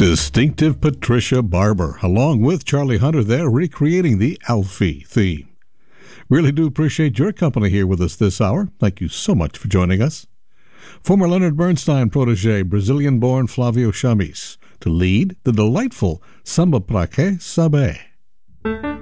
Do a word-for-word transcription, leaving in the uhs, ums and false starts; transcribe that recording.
Distinctive Patricia Barber, along with Charlie Hunter there, recreating the Alfie theme. Really do appreciate your company here with us this hour. Thank you so much for joining us. Former Leonard Bernstein protege, Brazilian-born Flavio Chamis, to lead the delightful Samba Pra Que Saber.